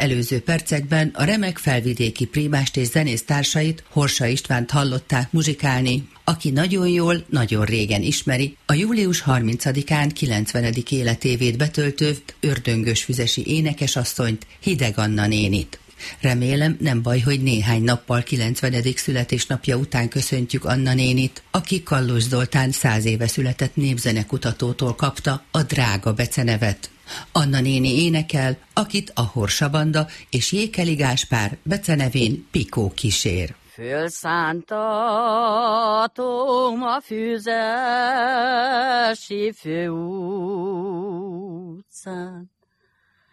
előző percekben a remek felvidéki prímást és zenész társait, Horsa Istvánt hallották muzsikálni, aki nagyon jól, nagyon régen ismeri a július 30-án 90. életévét betöltő ördöngös füzesi énekesasszonyt, Hideg Anna nénit. Remélem, nem baj, hogy néhány nappal 90. születésnapja után köszöntjük Anna nénit, aki Kallos Zoltán 100 éve született népzenekutatótól kapta a Drága becenevet. Anna néni énekel, akit a Horsa Banda és Jékeli Gáspár becenevén Pikó kísér. Fölszántatom a füzesi főutcán,